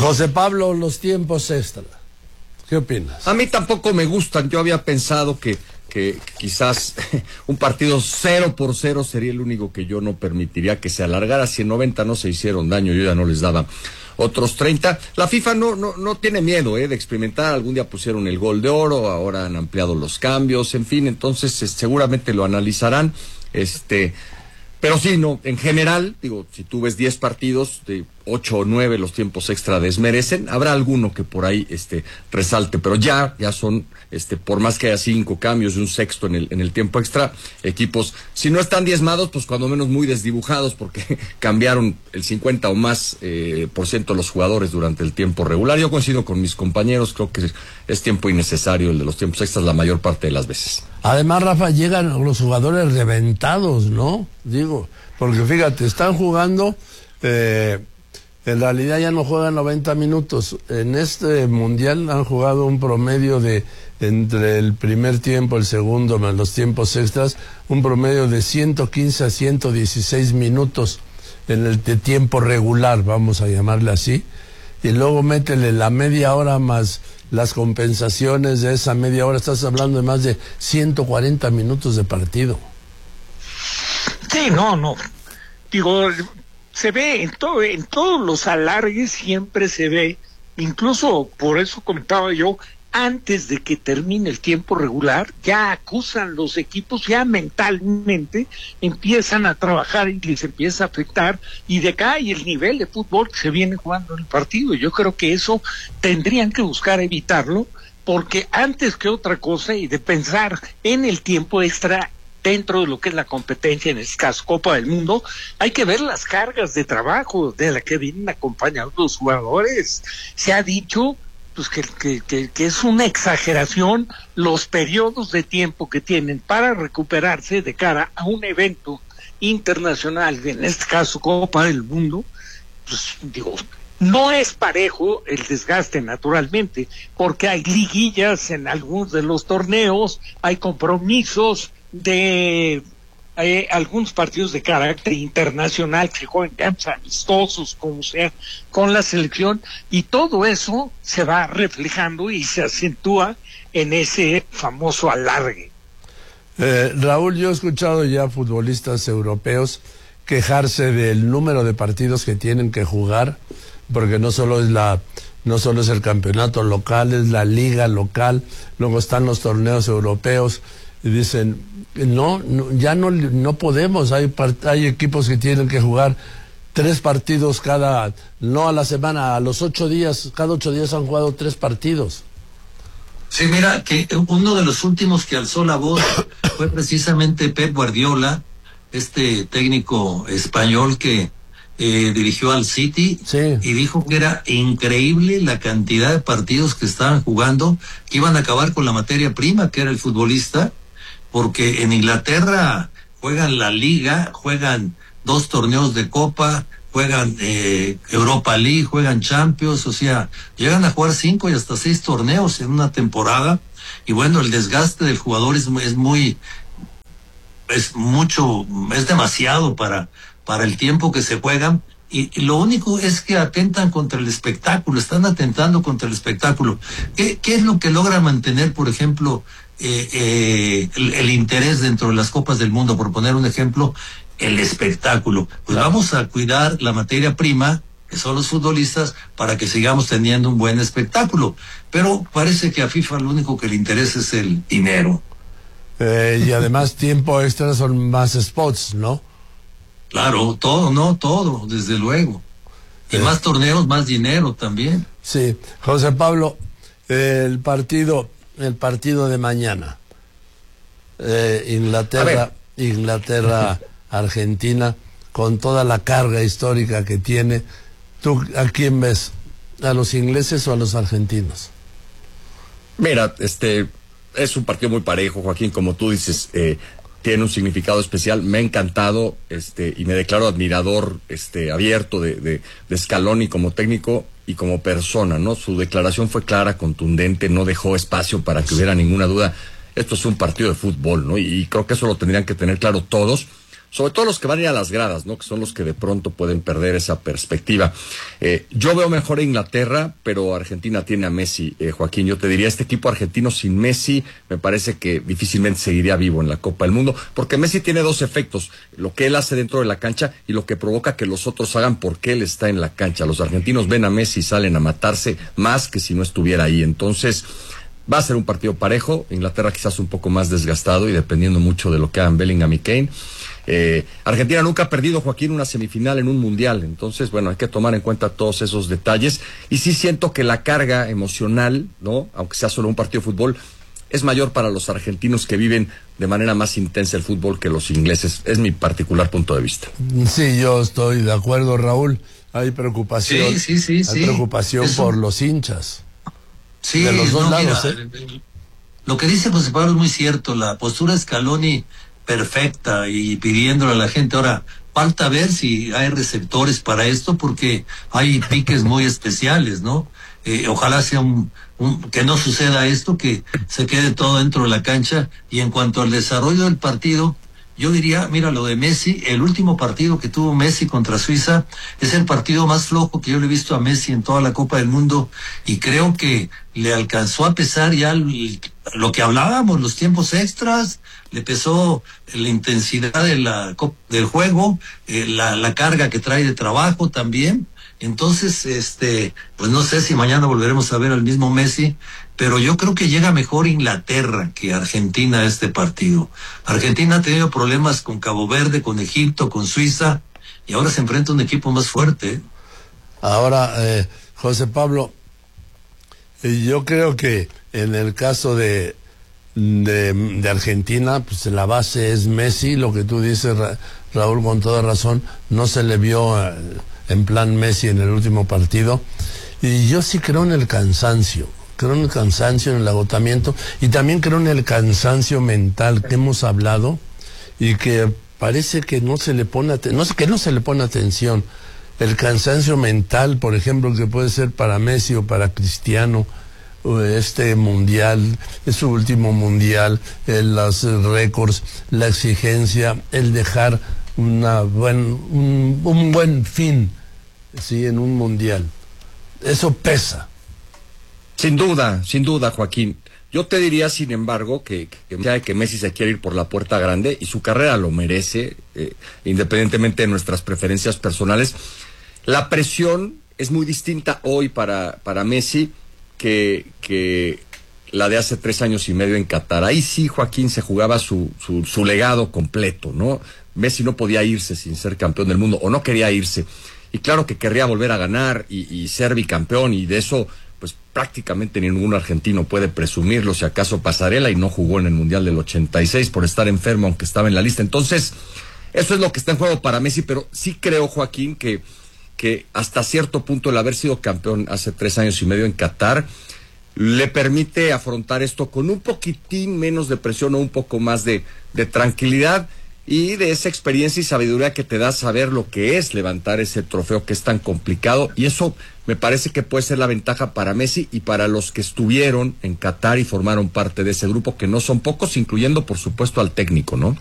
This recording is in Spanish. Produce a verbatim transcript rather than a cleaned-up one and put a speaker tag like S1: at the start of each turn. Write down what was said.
S1: José Pablo, los tiempos extra, ¿qué opinas?
S2: A mí tampoco me gustan. Yo había pensado que, que quizás un partido cero por cero sería el único que yo no permitiría que se alargara. Si en noventa no se hicieron daño, yo ya no les daba otros treinta. La FIFA no no no tiene miedo eh, de experimentar. Algún día pusieron el gol de oro, ahora han ampliado los cambios, en fin, entonces eh, seguramente lo analizarán. Este, pero sí, no, en general, digo, si tú ves diez partidos, de ocho o nueve los tiempos extra desmerecen. Habrá alguno que por ahí este resalte, pero ya ya son este por más que haya cinco cambios y un sexto en el en el tiempo extra, equipos si no están diezmados, pues cuando menos muy desdibujados, porque cambiaron el cincuenta o más eh, por ciento de los jugadores durante el tiempo regular. Yo coincido con mis compañeros, creo que es tiempo innecesario el de los tiempos extras la mayor parte de las veces.
S1: Además, Rafa, llegan los jugadores reventados, ¿no? Digo, porque fíjate, están jugando, eh, en realidad ya no juegan noventa minutos. En este mundial han jugado un promedio de, entre el primer tiempo, el segundo, más los tiempos extras, un promedio de ciento quince a ciento dieciséis minutos en el de tiempo regular, vamos a llamarle así. Y luego métele la media hora más las compensaciones de esa media hora, estás hablando de más de ciento cuarenta minutos de partido.
S3: Sí, no, no. Digo, se ve en todo, en todos los alargues siempre se ve, incluso por eso comentaba yo, antes de que termine el tiempo regular, ya acusan los equipos, ya mentalmente empiezan a trabajar y les empieza a afectar, y decae el nivel de fútbol que se viene jugando en el partido. Yo creo que eso tendrían que buscar evitarlo, porque antes que otra cosa, y de pensar en el tiempo extra dentro de lo que es la competencia, en este caso Copa del Mundo, hay que ver las cargas de trabajo de la que vienen acompañando los jugadores. Se ha dicho pues que, que, que, que es una exageración los periodos de tiempo que tienen para recuperarse de cara a un evento internacional, en este caso Copa del Mundo. Pues digo, no es parejo el desgaste naturalmente, porque hay liguillas en algunos de los torneos, hay compromisos de eh, algunos partidos de carácter internacional que juegan campos amistosos, como sea, con la selección, y todo eso se va reflejando y se acentúa en ese famoso alargue.
S1: Eh, Raúl, yo he escuchado ya futbolistas europeos quejarse del número de partidos que tienen que jugar, porque no solo es la no solo es el campeonato local, es la liga local, luego están los torneos europeos, y dicen, no, no ya no no podemos, hay hay equipos que tienen que jugar tres partidos cada, no a la semana, a los ocho días, cada ocho días han jugado tres partidos.
S4: Sí, mira, que uno de los últimos que alzó la voz fue precisamente Pep Guardiola, este técnico español que eh, dirigió al City,
S1: sí,
S4: y dijo que era increíble la cantidad de partidos que estaban jugando, que iban a acabar con la materia prima, que era el futbolista, porque en Inglaterra juegan la Liga, juegan dos torneos de Copa, juegan eh, Europa League, juegan Champions, o sea, llegan a jugar cinco y hasta seis torneos en una temporada, y bueno, el desgaste del jugador es, es muy, es mucho, es demasiado para, para el tiempo que se juegan, y, y lo único es que atentan contra el espectáculo, están atentando contra el espectáculo. ¿Qué, qué es lo que logra mantener, por ejemplo, eh, eh, el, el interés dentro de las Copas del Mundo? Por poner un ejemplo, el espectáculo. Pues claro, vamos a cuidar la materia prima, que son los futbolistas, para que sigamos teniendo un buen espectáculo. Pero parece que a FIFA lo único que le interesa es el dinero.
S1: Eh, y además tiempo extra son más spots, ¿no?
S4: Claro, todo, no, todo, desde luego. Y eh. más torneos, más dinero también.
S1: Sí, José Pablo, eh, el partido, el partido de mañana, eh, Inglaterra, Inglaterra, Argentina, con toda la carga histórica que tiene, ¿tú a quién ves? ¿A los ingleses o a los argentinos?
S2: Mira, este es un partido muy parejo, Joaquín, como tú dices, eh, tiene un significado especial. Me ha encantado, este, y me declaro admirador, este, abierto de, de, de Scaloni como técnico y como persona, ¿no? Su declaración fue clara, contundente, no dejó espacio para que hubiera ninguna duda. Esto es un partido de fútbol, ¿no? Y, y creo que eso lo tendrían que tener claro todos. sobre todo los que van a ir a las gradas, ¿no? Que son los que de pronto pueden perder esa perspectiva. Eh, yo veo mejor a Inglaterra, pero Argentina tiene a Messi, eh, Joaquín. Yo te diría, este equipo argentino sin Messi me parece que difícilmente seguiría vivo en la Copa del Mundo, porque Messi tiene dos efectos, lo que él hace dentro de la cancha y lo que provoca que los otros hagan porque él está en la cancha. Los argentinos ven a Messi y salen a matarse más que si no estuviera ahí. Entonces, va a ser un partido parejo, Inglaterra quizás un poco más desgastado y dependiendo mucho de lo que hagan Bellingham y Kane. Eh, Argentina nunca ha perdido, Joaquín, una semifinal en un mundial, entonces, bueno, hay que tomar en cuenta todos esos detalles, y sí siento que la carga emocional, ¿no? Aunque sea solo un partido de fútbol, es mayor para los argentinos que viven de manera más intensa el fútbol que los ingleses, es mi particular punto de vista.
S1: Sí, yo estoy de acuerdo, Raúl, hay preocupación,
S4: sí, sí, sí,
S1: hay
S4: sí.
S1: preocupación
S4: Eso...
S1: por los hinchas.
S4: Sí,
S1: de los dos
S4: no,
S1: lados,
S4: mira,
S1: ¿eh?
S4: Lo que dice José Pablo es muy cierto, la postura de Scaloni perfecta y pidiéndole a la gente. Ahora, falta ver si hay receptores para esto, porque hay piques muy especiales, ¿no? Eh, ojalá sea un, un, que no suceda esto, que se quede todo dentro de la cancha. Y en cuanto al desarrollo del partido, yo diría, mira, lo de Messi, el último partido que tuvo Messi contra Suiza es el partido más flojo que yo le he visto a Messi en toda la Copa del Mundo, y creo que le alcanzó a pesar ya el, lo que hablábamos, los tiempos extras, le pesó la intensidad de la, del juego, eh, la, la carga que trae de trabajo también. Entonces, este, pues no sé si mañana volveremos a ver al mismo Messi, pero yo creo que llega mejor Inglaterra que Argentina a este partido. Argentina ha tenido problemas con Cabo Verde, con Egipto, con Suiza, y ahora se enfrenta a un equipo más fuerte.
S1: Ahora, eh, José Pablo, eh, yo creo que en el caso de, de, de Argentina, pues la base es Messi, lo que tú dices, Ra Raúl, con toda razón, no se le vio eh, en plan Messi en el último partido, y yo sí creo en el cansancio. Creo en el cansancio, en el agotamiento, y también creo en el cansancio mental que hemos hablado y que parece que no se le pone no sé que no se le pone atención. El cansancio mental, por ejemplo, que puede ser para Messi o para Cristiano, este mundial, es su último mundial, eh, los récords, la exigencia, el dejar una buen, un, un buen fin, sí, en un mundial. Eso pesa.
S2: Sin duda, sin duda, Joaquín. Yo te diría, sin embargo, que, que, que Messi se quiere ir por la puerta grande y su carrera lo merece, eh, independientemente de nuestras preferencias personales. La presión es muy distinta hoy para, para Messi que, que la de hace tres años y medio en Qatar. Ahí sí, Joaquín, se jugaba su, su, su legado completo, ¿no? Messi no podía irse sin ser campeón del mundo, o no quería irse. Y claro que querría volver a ganar y, y ser bicampeón, y de eso pues prácticamente ningún argentino puede presumirlo, si acaso Pasarela, y no jugó en el Mundial del ochenta y seis por estar enfermo, aunque estaba en la lista. Entonces, eso es lo que está en juego para Messi, pero sí creo, Joaquín, que, que hasta cierto punto el haber sido campeón hace tres años y medio en Qatar le permite afrontar esto con un poquitín menos de presión o un poco más de, de tranquilidad, y de esa experiencia y sabiduría que te da saber lo que es levantar ese trofeo que es tan complicado, y eso me parece que puede ser la ventaja para Messi y para los que estuvieron en Qatar y formaron parte de ese grupo, que no son pocos, incluyendo por supuesto al técnico, ¿no?